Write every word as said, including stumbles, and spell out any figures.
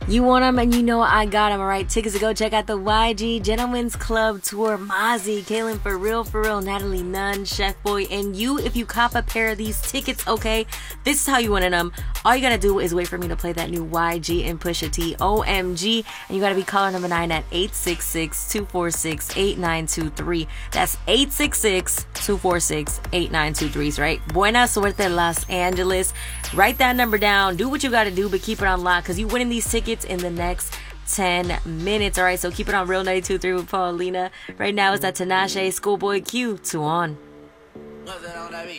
You want them and you know I got them, all right? Tickets to go check out the Y G Gentlemen's Club Tour. Mozzie, Kaylin For Real For Real, Natalie Nunn, Chef Boy, and you, if you cop a pair of these tickets, okay? This is how you win them. All you gotta do is wait for me to play that new Y G and Pusha T, O M G, and you gotta be caller number nine at eight six six, two four six, eight nine two three. That's eight six six, two four six, eight nine two three, right? Buena suerte, Los Angeles. Write that number down. Do what you gotta do, but keep it on lock, because you winning these tickets in the next ten minutes. All right, so keep it on Real ninety-two point three with Paulina. Right now it's that Tinashe Schoolboy Q. Two on.